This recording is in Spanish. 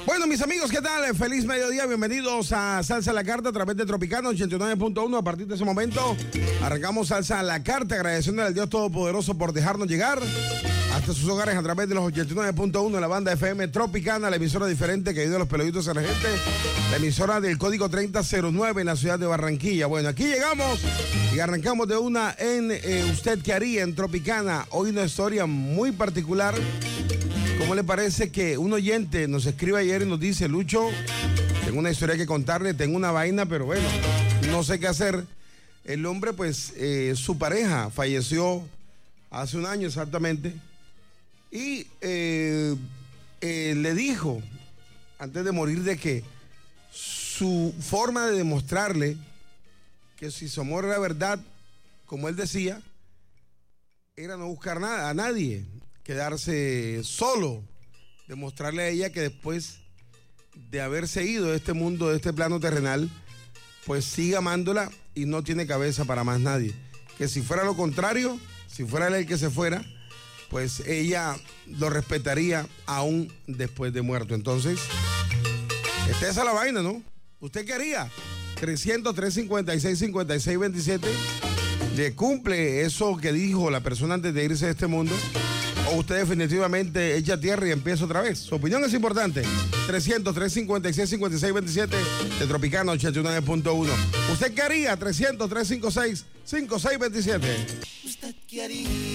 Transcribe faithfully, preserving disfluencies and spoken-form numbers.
Bueno, mis amigos, ¿qué tal? Feliz mediodía, bienvenidos a Salsa a la Carta a través de Tropicana ochenta y nueve punto uno. A partir de ese momento arrancamos Salsa a la Carta, agradeciendo al Dios Todopoderoso por dejarnos llegar hasta sus hogares a través de los ochenta y nueve punto uno de la banda F M Tropicana, la emisora diferente que ayuda a los peluditos emergentes, la emisora del código treinta cero nueve en la ciudad de Barranquilla. Bueno, aquí llegamos y arrancamos de una en eh, ¿Usted qué haría? En Tropicana. Hoy una historia muy particular. ¿Cómo le parece que un oyente nos escribe ayer y nos dice: Lucho, tengo una historia que contarle, tengo una vaina, pero bueno, no sé qué hacer? El hombre, pues, eh, su pareja falleció hace un año exactamente y eh, eh, le dijo, antes de morir, de que su forma de demostrarle que si su amor era verdad, como él decía, era no buscar nada, a nadie, quedarse solo, demostrarle a ella que después de haberse ido de este mundo, de este plano terrenal, pues sigue amándola y no tiene cabeza para más nadie. Que si fuera lo contrario, si fuera él el que se fuera, pues ella lo respetaría aún después de muerto. Entonces, esta es la vaina, ¿no? ¿Usted qué haría? trescientos, trescientos cincuenta y seis, cincuenta y seis veintisiete. ¿Le cumple eso que dijo la persona antes de irse de este mundo? ¿O usted definitivamente echa tierra y empieza otra vez? Su opinión es importante. trescientos, trescientos cincuenta y seis, cincuenta y seis veintisiete de Tropicana ochenta y nueve punto uno. ¿Usted qué haría? trescientos, trescientos cincuenta y seis, cincuenta y seis veintisiete. ¿Usted qué haría?